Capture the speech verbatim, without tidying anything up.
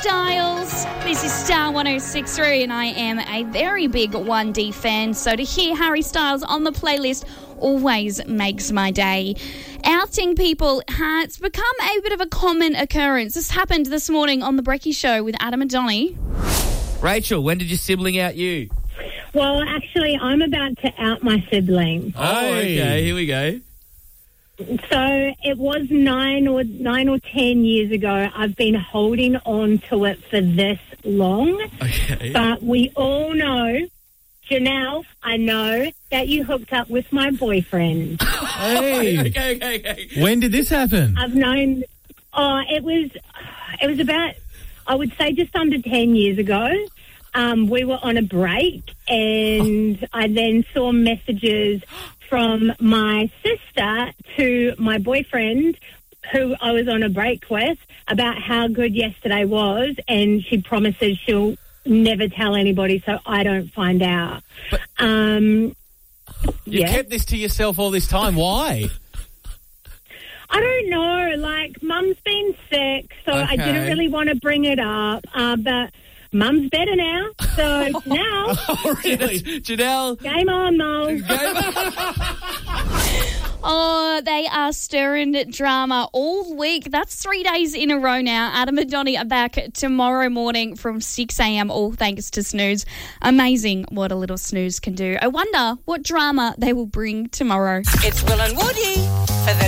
Styles. This is Star one oh six point three and I am a very big one D fan, so to hear Harry Styles on the playlist always makes my day. Outing people has become a bit of a common occurrence. This happened this morning on The Brekkie Show with Adam and Donnie. Rachel, when did your sibling out you? Well, actually, I'm about to out my sibling. Oh, okay, here we go. So it was nine or nine or ten years ago. I've been holding on to it for this long. Okay. But we all know, Janelle, I know that you hooked up with my boyfriend. Hey. okay, okay, okay. When did this happen? I've known, oh, it was, it was about, I would say just under ten years ago. Um, we were on a break and oh. I then saw messages from my sister to my boyfriend, who I was on a break with, about how good yesterday was, and she promises she'll never tell anybody so I don't find out. But um, you yeah. kept this to yourself all this time. Why? I don't know. Like, Mum's been sick, so Okay. I didn't really want to bring it up, uh, but Mum's better now, so now... Oh, really? Janelle? Game on, Mum. Oh, they are stirring drama all week. That's three days in a row now. Adam and Donnie are back tomorrow morning from six a.m, all thanks to Snooze. Amazing what a little snooze can do. I wonder what drama they will bring tomorrow. It's Will and Woody for the